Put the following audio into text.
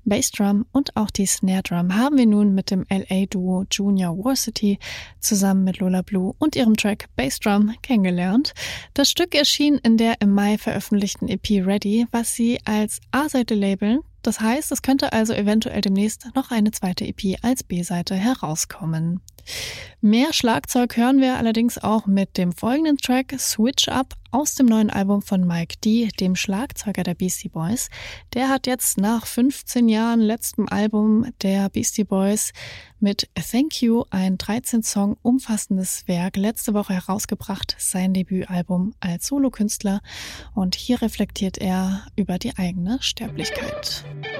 Bassdrum und auch die Snare Drum haben wir nun mit dem LA-Duo Junior Varsity zusammen mit Lola Blue und ihrem Track Bassdrum kennengelernt. Das Stück erschien in der im Mai veröffentlichten EP Ready, was sie als A-Seite labeln. Das heißt, es könnte also eventuell demnächst noch eine zweite EP als B-Seite herauskommen. Mehr Schlagzeug hören wir allerdings auch mit dem folgenden Track Switch Up aus dem neuen Album von Mike D., dem Schlagzeuger der Beastie Boys. Der hat jetzt nach 15 Jahren letztem Album der Beastie Boys mit Thank You ein 13-Song umfassendes Werk letzte Woche herausgebracht, sein Debütalbum als Solokünstler. Und hier reflektiert er über die eigene Sterblichkeit.